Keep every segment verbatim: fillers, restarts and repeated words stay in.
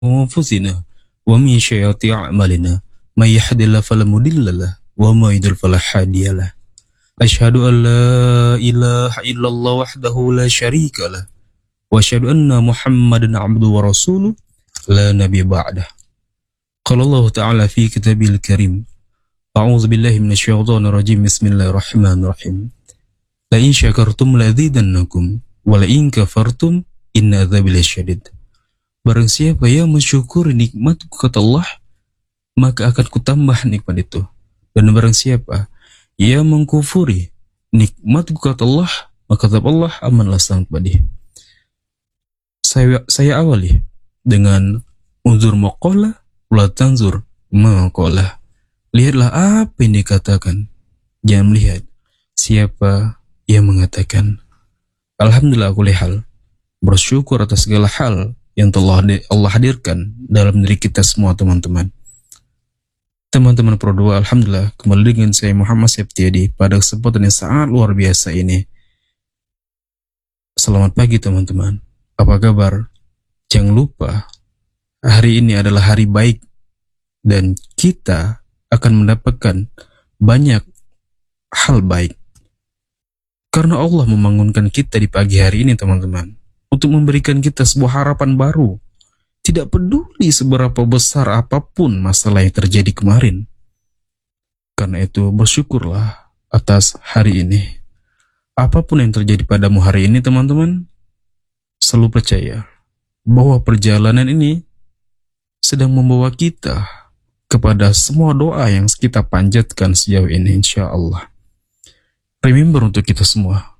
أنفسنا ومن سيئات أعمالنا من يهد الله فلا مضل له ومن يضلل فلا هادي له أشهد أن لا إله إلا الله وحده لا شريك له وأشهد أن محمدا عبده ورسوله لا نبي بعده قال الله تعالى في كتابه الكريم أعوذ بالله من الشيطان الرجيم بسم الله الرحمن الرحيم لئن شكرتم لأزيدنكم ولئن كفرتم إن عذابي لشديد. Barang siapa yang mensyukuri nikmat kata Allah, maka akan kutambah nikmat itu. Dan barang siapa yang mengkufuri nikmat kata Allah, maka kata Allah amanlah sang pedih. Saya, saya awali dengan unzur maqala la tanzur maqala. Lihatlah apa yang dikatakan, jangan melihat siapa yang mengatakan. Alhamdulillah kulli hal, bersyukur atas segala hal yang telah Allah hadirkan dalam diri kita semua teman-teman. Teman-teman Pro dua, alhamdulillah kembali dengan saya Muhammad Septiadi pada kesempatan yang sangat luar biasa ini. Selamat pagi teman-teman. Apa kabar? Jangan lupa hari ini adalah hari baik dan kita akan mendapatkan banyak hal baik. Karena Allah membangunkan kita di pagi hari ini teman-teman, untuk memberikan kita sebuah harapan baru. Tidak peduli seberapa besar apapun masalah yang terjadi kemarin. Karena itu bersyukurlah atas hari ini. Apapun yang terjadi padamu hari ini teman-teman, selalu percaya bahwa perjalanan ini sedang membawa kita kepada semua doa yang kita panjatkan sejauh ini insya Allah. Remember untuk kita semua,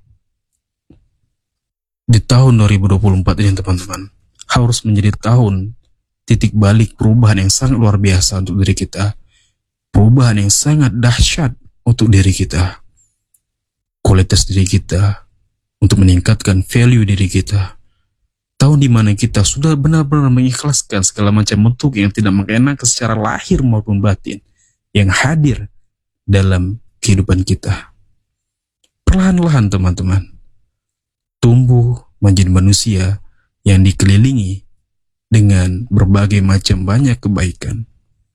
di tahun dua ribu dua puluh empat ini teman-teman, harus menjadi tahun titik balik perubahan yang sangat luar biasa untuk diri kita. Perubahan yang sangat dahsyat untuk diri kita. Kualitas diri kita, untuk meningkatkan value diri kita. Tahun di mana kita sudah benar-benar mengikhlaskan segala macam bentuk yang tidak mengenakan secara lahir maupun batin yang hadir dalam kehidupan kita. Perlahan-lahan teman-teman, tumbuh menjadi manusia yang dikelilingi dengan berbagai macam banyak kebaikan.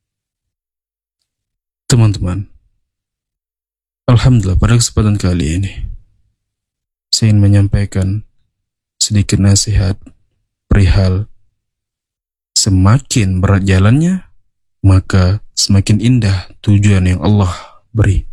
Teman-teman, alhamdulillah pada kesempatan kali ini saya ingin menyampaikan sedikit nasihat perihal semakin berat jalannya, maka semakin indah tujuan yang Allah beri.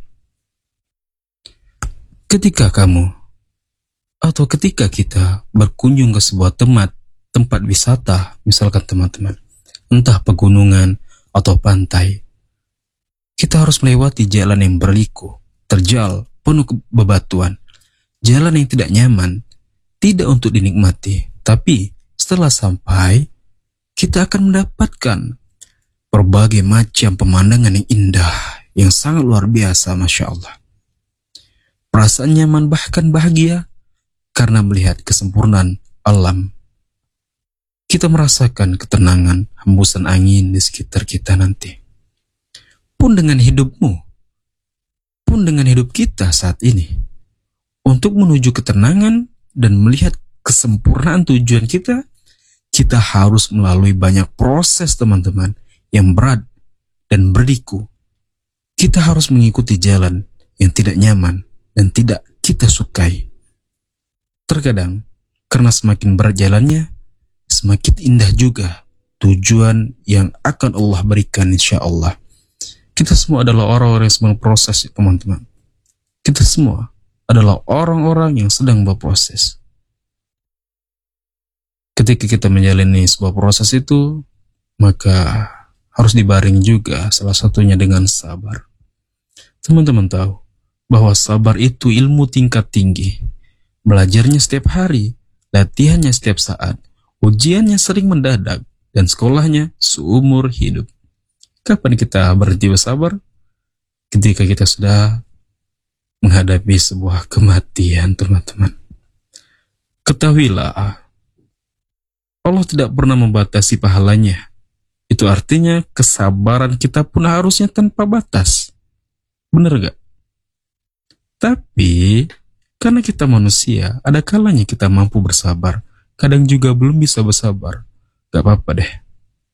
Ketika kamu atau ketika kita berkunjung ke sebuah tempat tempat wisata, misalkan teman-teman, entah pegunungan atau pantai, kita harus melewati jalan yang berliku, terjal, penuh bebatuan, jalan yang tidak nyaman, tidak untuk dinikmati, tapi setelah sampai, kita akan mendapatkan berbagai macam pemandangan yang indah, yang sangat luar biasa, Masya Allah. Perasaan nyaman bahkan bahagia karena melihat kesempurnaan alam. Kita merasakan ketenangan hembusan angin di sekitar kita nanti. Pun dengan hidupmu, pun dengan hidup kita saat ini, untuk menuju ketenangan dan melihat kesempurnaan tujuan kita, kita harus melalui banyak proses teman-teman yang berat dan berliku. Kita harus mengikuti jalan yang tidak nyaman dan tidak kita sukai. Terkadang, karena semakin berat jalannya, semakin indah juga tujuan yang akan Allah berikan insya Allah. Kita semua adalah orang-orang yang sedang proses teman-teman. Kita semua adalah orang-orang yang sedang berproses. Ketika kita menjalani sebuah proses itu, maka harus dibaring juga salah satunya dengan sabar. Teman-teman tahu bahwa sabar itu ilmu tingkat tinggi. Belajarnya setiap hari, latihannya setiap saat, ujiannya sering mendadak, dan sekolahnya seumur hidup. Kapan kita berhenti bersabar? Ketika kita sudah menghadapi sebuah kematian, teman-teman. Ketahuilah, Allah tidak pernah membatasi pahalanya. Itu artinya kesabaran kita pun harusnya tanpa batas. Benar gak? Tapi, karena kita manusia, ada kalanya kita mampu bersabar. Kadang juga belum bisa bersabar. Gak apa-apa deh.